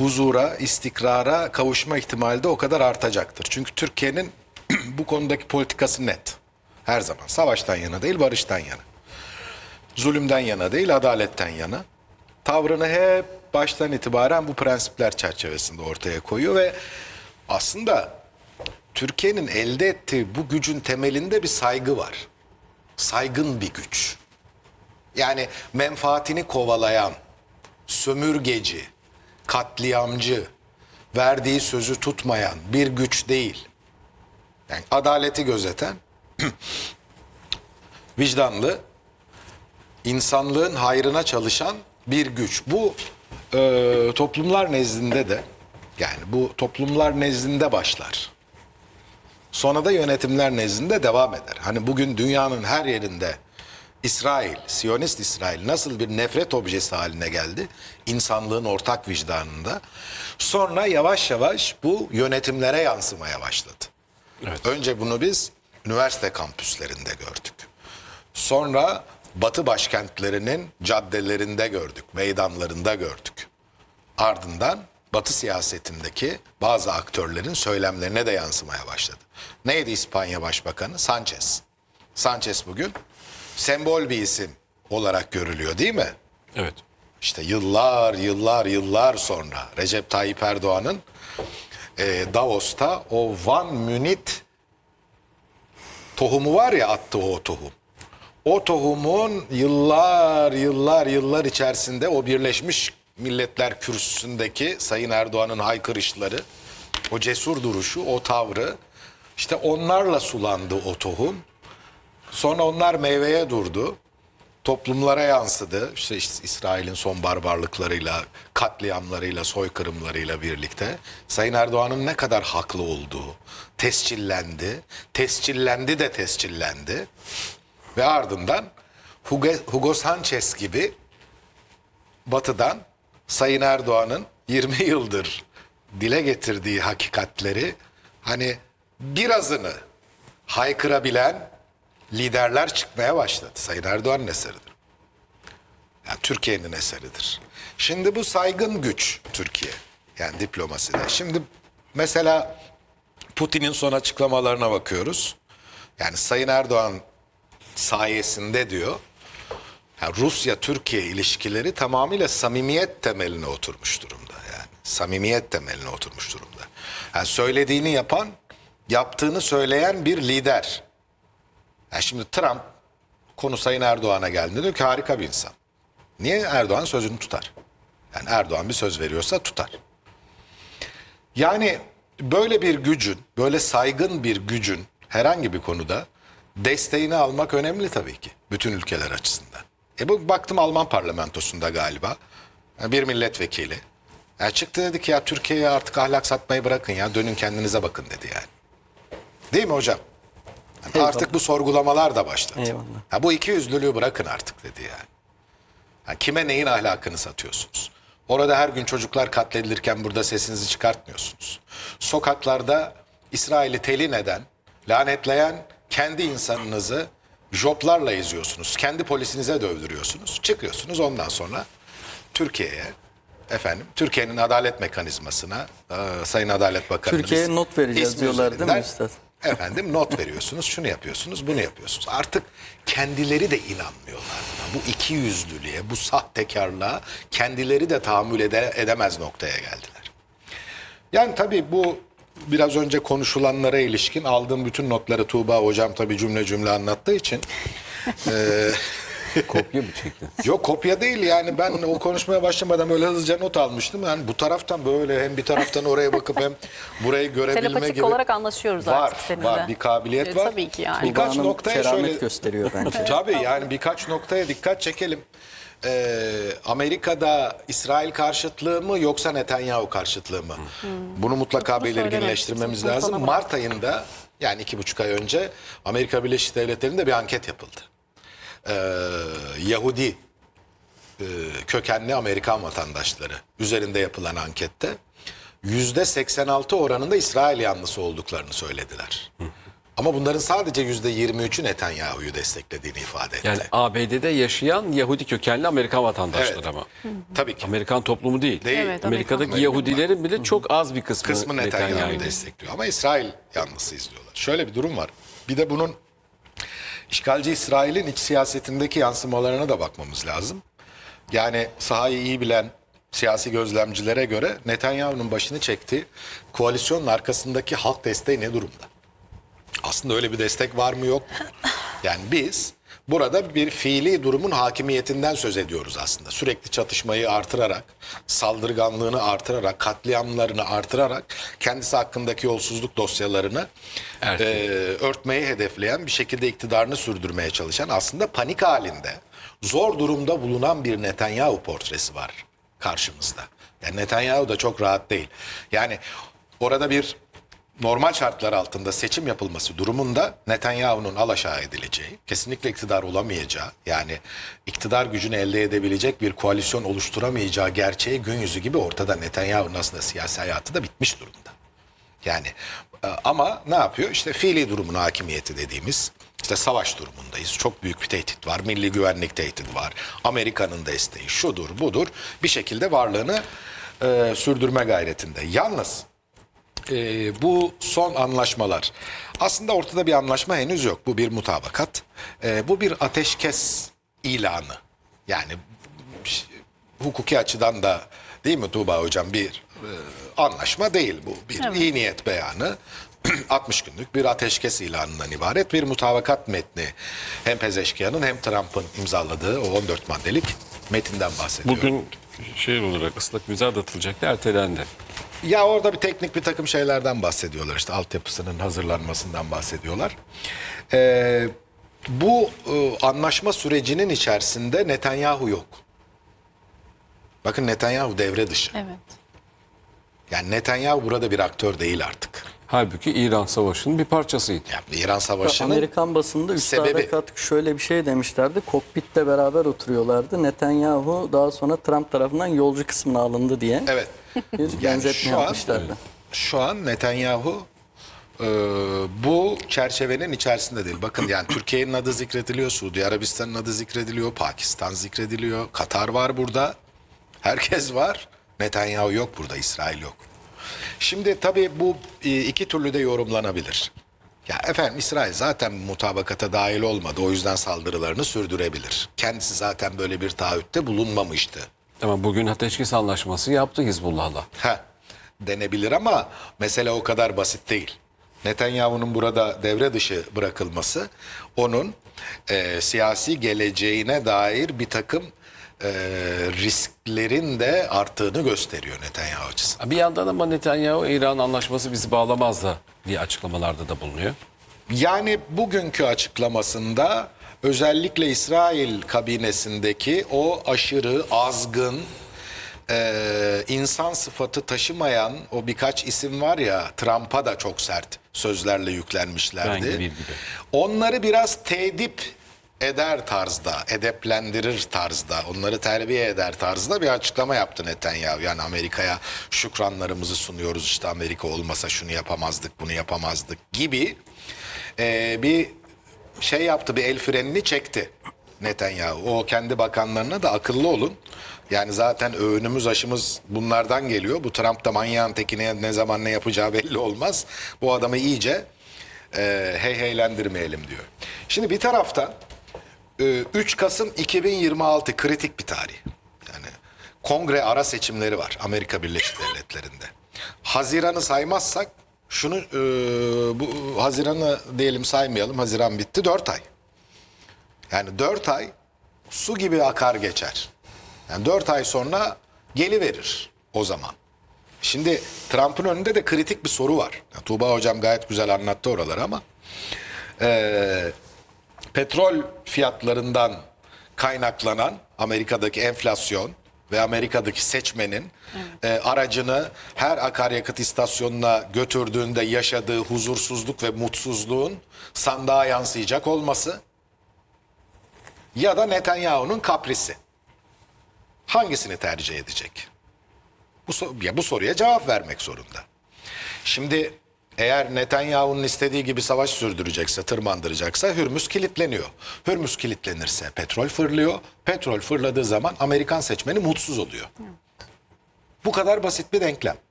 huzura, istikrara kavuşma ihtimali de o kadar artacaktır. Çünkü Türkiye'nin bu konudaki politikası net. Her zaman savaştan yana değil, barıştan yana. Zulümden yana değil, adaletten yana. Tavrını hep baştan itibaren bu prensipler çerçevesinde ortaya koyuyor ve aslında Türkiye'nin elde ettiği bu gücün temelinde bir saygı var. Saygın bir güç. Yani menfaatini kovalayan, sömürgeci, katliamcı, verdiği sözü tutmayan bir güç değil. Yani adaleti gözeten, vicdanlı, insanlığın hayrına çalışan bir güç. Bu toplumlar nezdinde de, yani bu toplumlar nezdinde başlar. Sonra da yönetimler nezdinde devam eder. Hani bugün dünyanın her yerinde İsrail, Siyonist İsrail nasıl bir nefret objesi haline geldi? İnsanlığın ortak vicdanında. Sonra yavaş yavaş bu yönetimlere yansımaya başladı. Evet. Önce bunu biz üniversite kampüslerinde gördük. Sonra Batı başkentlerinin caddelerinde gördük, meydanlarında gördük. Ardından Batı siyasetindeki bazı aktörlerin söylemlerine de yansımaya başladı. Neydi İspanya Başbakanı? Sanchez. Sanchez bugün sembol bir isim olarak görülüyor değil mi? Evet. İşte yıllar sonra Recep Tayyip Erdoğan'ın Davos'ta o One Minute tohumu var ya, attığı o tohum. O tohumun yıllar içerisinde o Birleşmiş Milletler Kürsüsündeki Sayın Erdoğan'ın haykırışları, o cesur duruşu, o tavrı, işte onlarla sulandı o tohum. Sonra onlar meyveye durdu. Toplumlara yansıdı. İşte İsrail'in son barbarlıklarıyla, katliamlarıyla, soykırımlarıyla birlikte Sayın Erdoğan'ın ne kadar haklı olduğu tescillendi. Tescillendi. Ve ardından Hugo Sanchez gibi Batı'dan Sayın Erdoğan'ın 20 yıldır dile getirdiği hakikatleri hani birazını haykırabilen liderler çıkmaya başladı. Sayın Erdoğan'ın eseridir. Yani Türkiye'nin eseridir. Şimdi bu saygın güç Türkiye. Yani diplomaside. Şimdi mesela Putin'in son açıklamalarına bakıyoruz. Yani Sayın Erdoğan sayesinde diyor, yani Rusya-Türkiye ilişkileri tamamıyla samimiyet temeline oturmuş durumda. Yani samimiyet temeline oturmuş durumda. Yani söylediğini yapan, yaptığını söyleyen bir lider. Yani şimdi Trump konu Sayın Erdoğan'a geldiğinde diyor ki harika bir insan. Niye? Erdoğan sözünü tutar. Yani Erdoğan bir söz veriyorsa tutar. Yani böyle bir gücün, böyle saygın bir gücün herhangi bir konuda desteğini almak önemli tabii ki. Bütün ülkeler açısından. Bu baktım Alman parlamentosunda galiba bir milletvekili. Çıktı dedi ki ya Türkiye'ye artık ahlak satmayı bırakın ya, dönün kendinize bakın dedi yani. Değil mi hocam? Yani artık bu sorgulamalar da başladı. Eyvallah. Bu ikiyüzlülüğü bırakın artık dedi yani. Kime neyin ahlakını satıyorsunuz? Orada her gün çocuklar katledilirken burada sesinizi çıkartmıyorsunuz. Sokaklarda İsrail'i telin eden, lanetleyen kendi insanınızı joplarla eziyorsunuz. Kendi polisinize dövdürüyorsunuz. Çıkıyorsunuz ondan sonra Türkiye'ye, Türkiye'nin adalet mekanizmasına, Sayın Adalet Bakanı'nın Türkiye'ye not vereceğiz diyorlar değil mi üstad? Not veriyorsunuz, şunu yapıyorsunuz, bunu yapıyorsunuz. Artık kendileri de inanmıyorlar buna. Bu ikiyüzlülüğe, bu sahtekarlığa kendileri de tahammül edemez noktaya geldiler. Yani tabii bu biraz önce konuşulanlara ilişkin aldığım bütün notları Tuğba hocam tabii cümle cümle anlattığı için kopya mı çekti? Yok, kopya değil yani, ben o konuşmaya başlamadan böyle hızlıca not almıştım. Yani bu taraftan böyle hem bir taraftan oraya bakıp hem burayı görebilme telepatik gibi. olarak anlaşıyoruz artık seninle. Var, bir kabiliyet var. Tabii ki yani. Birkaç noktaya şöyle gösteriyor bence. Tabii yani birkaç noktaya dikkat çekelim. Amerika'da İsrail karşıtlığı mı yoksa Netanyahu karşıtlığı mı? Bunu mutlaka belirginleştirmemiz lazım. Mart ayında, yani 2,5 ay önce Amerika Birleşik Devletleri'nde bir anket yapıldı. Yahudi kökenli Amerikan vatandaşları üzerinde yapılan ankette %86 oranında İsrail yanlısı olduklarını söylediler. Ama bunların sadece %23'ü Netanyahu'yu desteklediğini ifade etti. Yani ABD'de yaşayan Yahudi kökenli Amerikan vatandaşları Evet. ama. Tabii ki. Amerikan toplumu değil. Değil. Evet, Amerika'daki Amerikan. Yahudilerin bile çok az bir kısmı, Netanyahu'yu Netanyahu'yu. destekliyor. Ama İsrail yanlısı izliyorlar. Şöyle bir durum var. Bir de bunun işgalci İsrail'in iç siyasetindeki yansımalarına da bakmamız lazım. Yani sahayı iyi bilen siyasi gözlemcilere göre Netanyahu'nun başını çektiği koalisyonun arkasındaki halk desteği ne durumda? Aslında öyle bir destek var mı yok mu? Yani biz burada bir fiili durumun hakimiyetinden söz ediyoruz aslında. Sürekli çatışmayı artırarak, saldırganlığını artırarak, katliamlarını artırarak kendisi hakkındaki yolsuzluk dosyalarını örtmeyi hedefleyen, bir şekilde iktidarını sürdürmeye çalışan, aslında panik halinde zor durumda bulunan bir Netanyahu portresi var karşımızda. Yani Netanyahu da çok rahat değil. Yani orada bir normal şartlar altında seçim yapılması durumunda Netanyahu'nun alaşağı edileceği, kesinlikle iktidar olamayacağı, yani iktidar gücünü elde edebilecek bir koalisyon oluşturamayacağı gerçeği gün yüzü gibi ortada. Netanyahu'nun aslında siyasi hayatı da bitmiş durumda. Yani ama ne yapıyor? İşte fiili durumun hakimiyeti dediğimiz, işte savaş durumundayız. Çok büyük bir tehdit var. Milli güvenlik tehdidi var. Amerika'nın desteği şudur budur. Bir şekilde varlığını sürdürme gayretinde. Yalnız bu son anlaşmalar, aslında ortada bir anlaşma henüz yok. Bu bir mutabakat. Bu bir ateşkes ilanı. Yani hukuki açıdan da, değil mi Tuğba Hocam, bir anlaşma değil bu. Bir iyi niyet beyanı. 60 günlük bir ateşkes ilanından ibaret bir mutabakat metni. Hem Pezeşkiyan'ın hem Trump'ın imzaladığı o 14 maddelik metinden bahsediyorum. Bugün şey olarak ıslak imza da atılacaktı, ertelendi. Ya orada bir teknik bir takım şeylerden bahsediyorlar. İşte altyapısının hazırlanmasından bahsediyorlar. Bu anlaşma sürecinin içerisinde Netanyahu yok. Bakın, Netanyahu devre dışı. Evet. Yani Netanyahu burada bir aktör değil artık. Halbuki İran Savaşı'nın bir parçasıydı. Yani İran Savaşı'nın Amerikan basında sebebi. Üstad Harekat şöyle bir şey demişlerdi. Kokpitte beraber oturuyorlardı. Netanyahu daha sonra Trump tarafından yolcu kısmına alındı diye Evet. bir benzetme yapmışlardı. Şu an Netanyahu bu çerçevenin içerisinde değil. Bakın, yani Türkiye'nin adı zikrediliyor, Suudi Arabistan'ın adı zikrediliyor, Pakistan zikrediliyor, Katar var burada. Herkes var. Netanyahu yok burada, İsrail yok. Şimdi tabii bu iki türlü de yorumlanabilir. Ya efendim, İsrail zaten mutabakata dahil olmadı. O yüzden saldırılarını sürdürebilir. Kendisi zaten böyle bir taahhütte bulunmamıştı. Ama bugün ateşkes anlaşması yaptı Hizbullah'la. Denebilir ama mesele o kadar basit değil. Netanyahu'nun burada devre dışı bırakılması onun siyasi geleceğine dair bir takım risklerin de arttığını gösteriyor Netanyahu açısından. Bir yandan ama Netanyahu İran anlaşması bizi bağlamaz da diye açıklamalarda da bulunuyor. Yani bugünkü açıklamasında özellikle İsrail kabinesindeki o aşırı, azgın, insan sıfatı taşımayan o birkaç isim var ya, Trump'a da çok sert sözlerle yüklenmişlerdi. Ben gibi. Onları biraz tedip eder tarzda, edeplendirir tarzda, onları terbiye eder tarzda bir açıklama yaptı Netanyahu. Yani Amerika'ya şükranlarımızı sunuyoruz, işte Amerika olmasa şunu yapamazdık, bunu yapamazdık gibi bir şey yaptı, bir el frenini çekti Netanyahu. O kendi bakanlarına da akıllı olun. Yani zaten öğünümüz aşımız bunlardan geliyor. Bu Trump da manyağın tekine ne zaman ne yapacağı belli olmaz. Bu adamı iyice heyheylendirmeyelim diyor. Şimdi bir taraftan 3 Kasım 2026 kritik bir tarih. Yani kongre ara seçimleri var Amerika Birleşik Devletleri'nde. Haziran'ı saymazsak şunu bu Haziran'ı diyelim saymayalım. Haziran bitti, 4 ay. Yani 4 ay su gibi akar geçer. Yani 4 ay sonra geliverir o zaman. Şimdi Trump'ın önünde de kritik bir soru var. Yani Tuğba Hocam gayet güzel anlattı oraları ama petrol fiyatlarından kaynaklanan Amerika'daki enflasyon ve Amerika'daki seçmenin aracını her akaryakıt istasyonuna götürdüğünde yaşadığı huzursuzluk ve mutsuzluğun sandığa yansıyacak olması ya da Netanyahu'nun kaprisi. Hangisini tercih edecek? Bu soruya cevap vermek zorunda. Şimdi Eğer Netanyahu'nun istediği gibi savaş sürdürecekse, tırmandıracaksa Hürmüz kilitleniyor. Hürmüz kilitlenirse petrol fırlıyor. Petrol fırladığı zaman Amerikan seçmeni mutsuz oluyor. Bu kadar basit bir denklem.